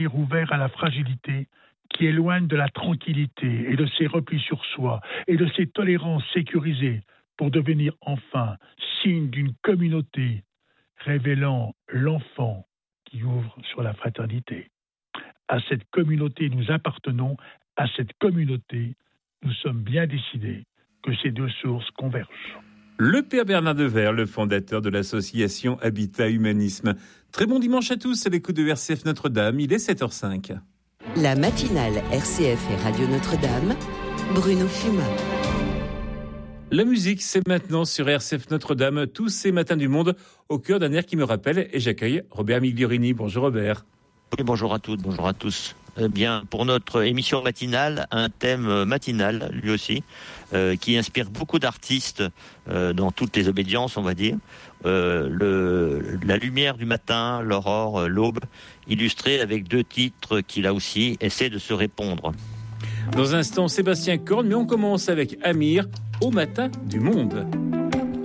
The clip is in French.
ouvert à la fragilité, qui éloigne de la tranquillité et de ses replis sur soi et de ses tolérances sécurisées pour devenir enfin signe d'une communauté révélant l'enfant qui ouvre sur la fraternité. À cette communauté nous appartenons, à cette communauté nous sommes bien décidés que ces deux sources convergent. Le Père Bernard Devers, le fondateur de l'association Habitat Humanisme. Très bon dimanche à tous à l'écoute de RCF Notre-Dame, il est 7h05. La matinale RCF et Radio Notre-Dame, Bruno Fumat. La musique, c'est maintenant sur RCF Notre-Dame, tous ces matins du monde, au cœur d'un air qui me rappelle, et j'accueille Robert Migliorini. Bonjour Robert. Oui, bonjour à toutes, bonjour à tous. Bien, pour notre émission matinale, un thème matinal, lui aussi, qui inspire beaucoup d'artistes dans toutes les obédiences, on va dire. La lumière du matin, l'aurore, l'aube, illustrée avec deux titres qui, là aussi, essaient de se répondre. Dans un instant, Sébastien Korn, mais on commence avec Amir, Au matin du monde.